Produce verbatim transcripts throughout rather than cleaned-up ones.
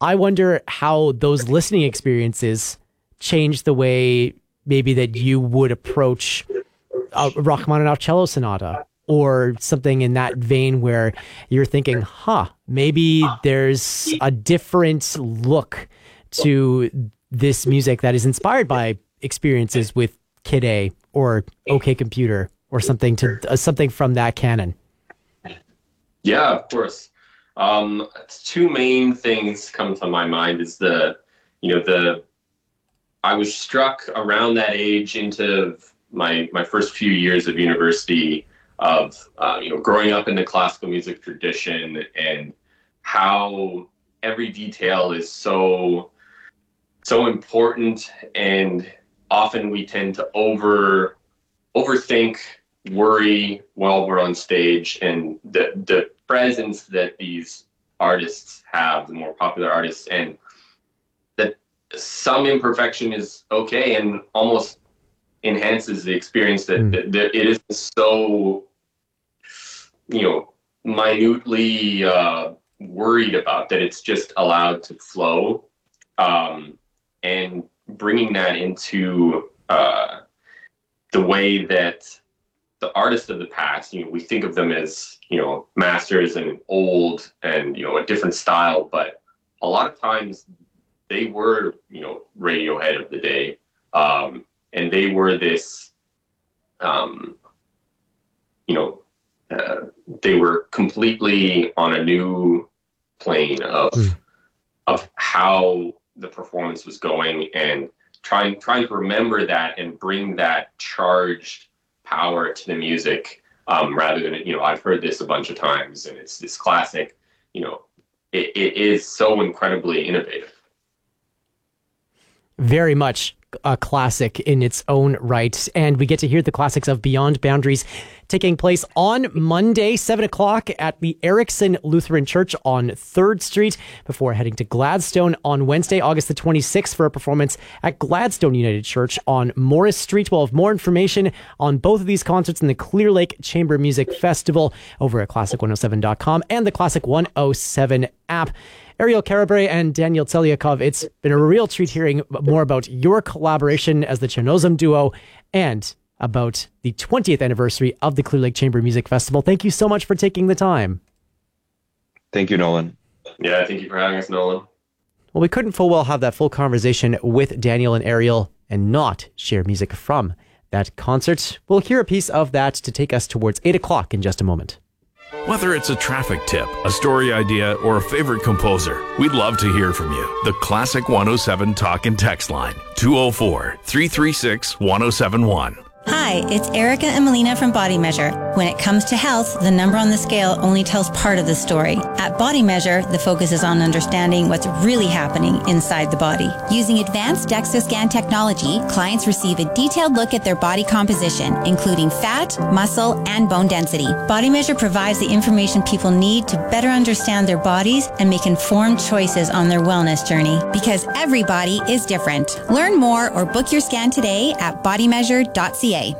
I wonder how those listening experiences change the way maybe that you would approach a Rachmaninoff cello sonata or something in that vein where you're thinking, huh, maybe there's a different look to this music that is inspired by experiences with Kid A or OK Computer or something to uh, something from that canon. Yeah, of course. Um, two main things come to my mind is the, you know, the, I was struck around that age into my, my first few years of university of, uh, you know, growing up in the classical music tradition and how every detail is so, so important. And often we tend to over, overthink, worry while we're on stage, and the, the presence that these artists have, the more popular artists, and that some imperfection is okay and almost enhances the experience that, mm. that, that it is so, you know, minutely uh, worried about, that it's just allowed to flow. Um, and bringing that into uh, the way that the artists of the past, you know, we think of them as, you know, masters and old and, you know, a different style, but a lot of times they were, you know, Radiohead of the day. Um, and they were this, um, you know, uh, they were completely on a new plane of, mm. of how the performance was going, and trying, trying to remember that and bring that charged power to the music, um, rather than, you know, I've heard this a bunch of times and it's this classic, you know, it, it is so incredibly innovative. Very much a classic in its own right. And we get to hear the classics of Beyond Boundaries taking place on Monday, seven o'clock at the Erickson Lutheran Church on third Street, before heading to Gladstone on Wednesday, August the twenty-sixth, for a performance at Gladstone United Church on Morris Street. We'll have more information on both of these concerts in the Clear Lake Chamber Music Festival over at classic one oh seven dot com and the Classic one oh seven app. Ariel Karabray and Daniel Tselyakov, it's been a real treat hearing more about your collaboration as the Chernozem duo and about the twentieth anniversary of the Clear Lake Chamber Music Festival. Thank you so much for taking the time. Thank you, Nolan. Yeah, thank you for having us, Nolan. Well, we couldn't full well have that full conversation with Daniel and Ariel and not share music from that concert. We'll hear a piece of that to take us towards eight o'clock in just a moment. Whether it's a traffic tip, a story idea, or a favorite composer, we'd love to hear from you. The Classic one oh seven Talk and Text line, two oh four, three three six, one oh seven one. Hi, it's Erica and Melina from Body Measure. When it comes to health, the number on the scale only tells part of the story. At Body Measure, the focus is on understanding what's really happening inside the body. Using advanced DEXA scan technology, clients receive a detailed look at their body composition, including fat, muscle, and bone density. Body Measure provides the information people need to better understand their bodies and make informed choices on their wellness journey. Because every body is different. Learn more or book your scan today at body measure dot c a.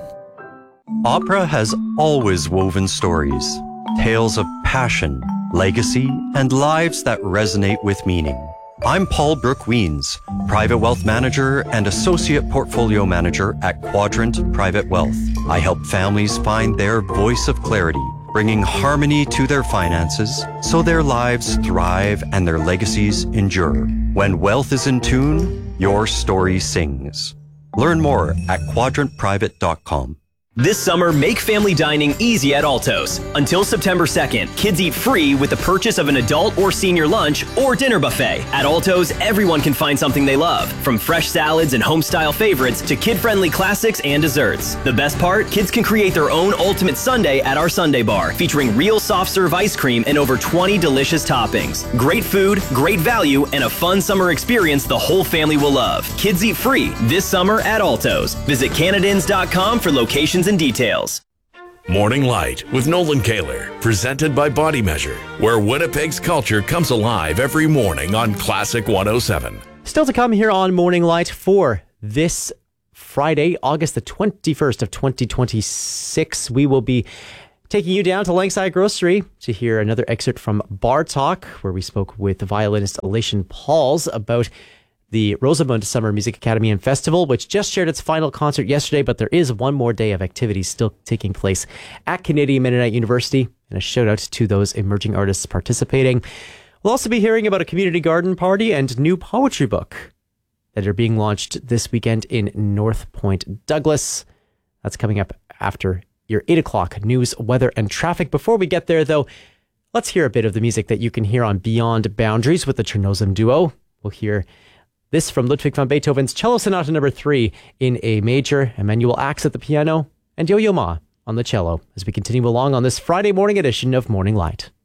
Opera has always woven stories, tales of passion, legacy, and lives that resonate with meaning. I'm Paul Brooke Weens, Private Wealth Manager and Associate Portfolio Manager at Quadrant Private Wealth. I help families find their voice of clarity, bringing harmony to their finances so their lives thrive and their legacies endure. When wealth is in tune, your story sings. Learn more at quadrant private dot com. This summer, make family dining easy at Alto's. Until September second, kids eat free with the purchase of an adult or senior lunch or dinner buffet. At Alto's, everyone can find something they love, from fresh salads and home-style favorites to kid-friendly classics and desserts. The best part? Kids can create their own ultimate sundae at our Sundae Bar, featuring real soft-serve ice cream and over twenty delicious toppings. Great food, great value, and a fun summer experience the whole family will love. Kids eat free this summer at Alto's. Visit Canadins dot com for locations and details. Morning Light with Nolan Kaler, presented by Body Measure, where Winnipeg's culture comes alive every morning on Classic one oh seven. Still to come here on Morning Light for this Friday, August the twenty-first of twenty twenty-six. We will be Taking you down to Langside Grocery to hear another excerpt from Bar Talk, where we spoke with the violinist Elation Pauls about the Rosamund Summer Music Academy and Festival, which just shared its final concert yesterday, but there is one more day of activities still taking place at Canadian Mennonite University, and a shout out to those emerging artists participating. We'll also be hearing about a community garden party and new poetry book that are being launched this weekend in North Point, Douglas. That's coming up after your eight o'clock news, weather, and traffic. Before we get there, though, let's hear a bit of the music that you can hear on Beyond Boundaries with the Chernozem Duo. We'll hear this from Ludwig van Beethoven's Cello Sonata number three in A major, Emmanuel Axe at the piano, and Yo-Yo Ma on the cello as we continue along on this Friday morning edition of Morning Light.